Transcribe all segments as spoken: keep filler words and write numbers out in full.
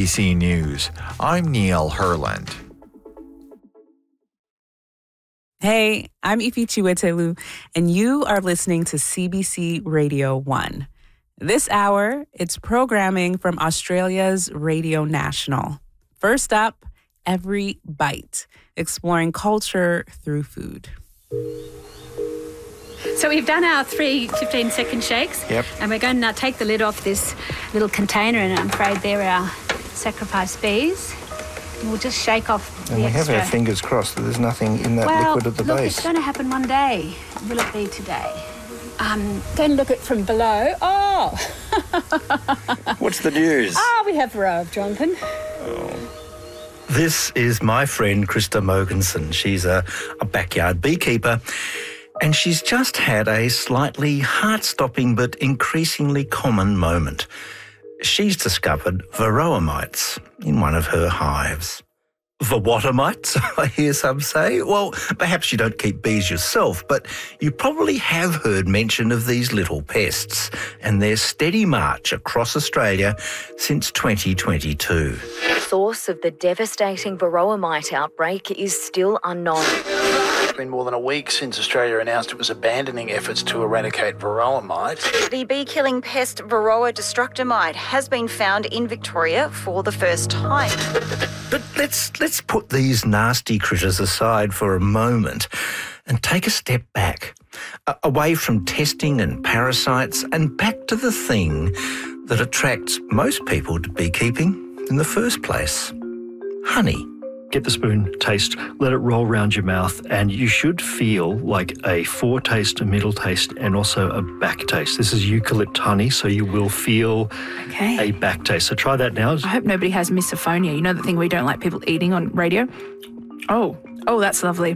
B C News, I'm Neil Herland. Hey, I'm Ifi Chiwetelu, and you are listening to C B C Radio one. This hour, it's programming from Australia's Radio National. First up, Every Bite, exploring culture through food. So we've done our three fifteen-second shakes. Yep. And we're going to now take the lid off this little container, and I'm afraid they're our sacrifice bees. And we'll just shake off the And we extra. have our fingers crossed that there's nothing in that well, liquid at the look, base. it's going to happen one day. Will it be today? Um, don't look it from below. Oh! What's the news? Ah, we have Rove, Jonathan. This is my friend Krista Mogensen. She's a, a backyard beekeeper, and she's just had a slightly heart-stopping but increasingly common moment. She's discovered varroa mites in one of her hives. Varroa mites, I hear some say. Well, perhaps you don't keep bees yourself, but you probably have heard mention of these little pests and their steady march across Australia since twenty twenty-two. The source of the devastating varroa mite outbreak is still unknown. It's been more than a week since Australia announced it was abandoning efforts to eradicate varroa mites. The bee-killing pest Varroa destructor mite has been found in Victoria for the first time. But let's let's put these nasty critters aside for a moment and take a step back, a- away from testing and parasites and back to the thing that attracts most people to beekeeping in the first place: honey. Get the spoon, taste, let it roll around your mouth, and you should feel like a foretaste, a middle taste, and also a back taste. This is eucalypt honey, so you will feel Okay. a back taste. So try that now. I hope nobody has misophonia. You know the thing we don't like people eating on radio? Oh, oh, that's lovely.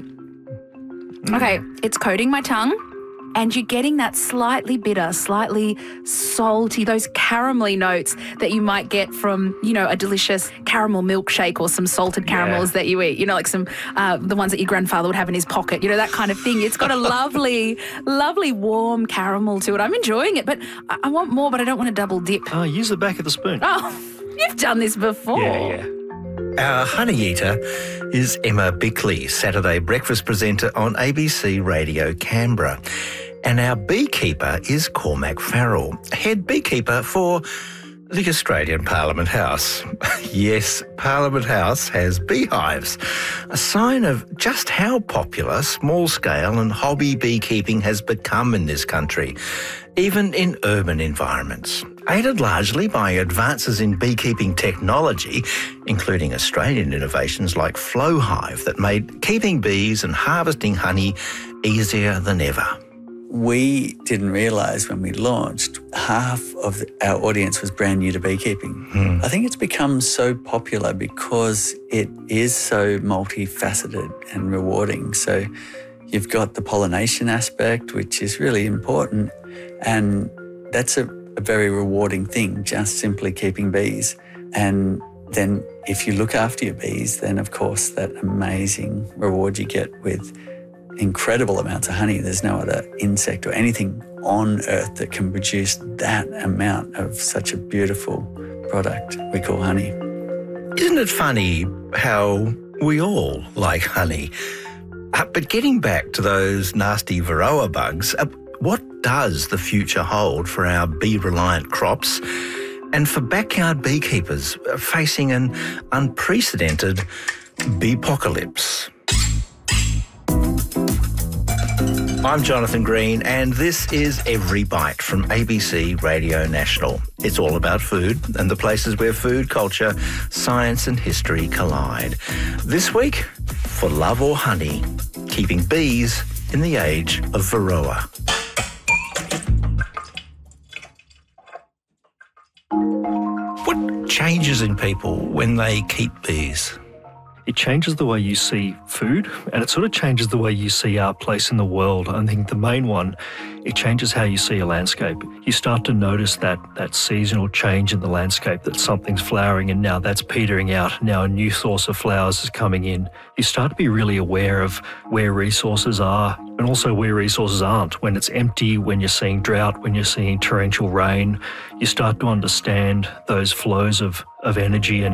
Okay, it's coating my tongue, and you're getting that slightly bitter, slightly salty, those caramelly notes that you might get from, you know, a delicious caramel milkshake or some salted caramels that you eat. You know, like some, uh, the ones that your grandfather would have in his pocket, you know, that kind of thing. It's got a lovely, lovely warm caramel to it. I'm enjoying it, but I, I want more, but I don't want to double dip. Oh, use the back of the spoon. Oh, you've done this before. Yeah, yeah. Our honey eater is Emma Bickley, Saturday breakfast presenter on A B C Radio Canberra. And our beekeeper is Cormac Farrell, head beekeeper for the Australian Parliament House. Yes, Parliament House has beehives, a sign of just how popular small-scale and hobby beekeeping has become in this country, even in urban environments. Aided largely by advances in beekeeping technology, including Australian innovations like Flowhive that made keeping bees and harvesting honey easier than ever. We didn't realise when we launched, half of our audience was brand new to beekeeping. Hmm. I think it's become so popular because it is so multifaceted and rewarding. So you've got the pollination aspect, which is really important, and that's a, a very rewarding thing, just simply keeping bees. And then if you look after your bees, then of course that amazing reward you get with incredible amounts of honey. There's no other insect or anything on earth that can produce that amount of such a beautiful product we call honey. Isn't it funny how we all like honey? Uh, but getting back to those nasty varroa bugs, uh, what does the future hold for our bee-reliant crops and for backyard beekeepers facing an unprecedented beepocalypse? I'm Jonathan Green, and this is Every Bite from A B C Radio National. It's all about food and the places where food, culture, science and history collide. This week, for love or honey, keeping bees in the age of varroa. What changes in people when they keep bees? It changes the way you see food, and it sort of changes the way you see our place in the world. I think the main one, it changes how you see a landscape. You start to notice that that seasonal change in the landscape, that something's flowering and now that's petering out. Now a new source of flowers is coming in. You start to be really aware of where resources are and also where resources aren't. When it's empty, when you're seeing drought, when you're seeing torrential rain, you start to understand those flows of, of energy and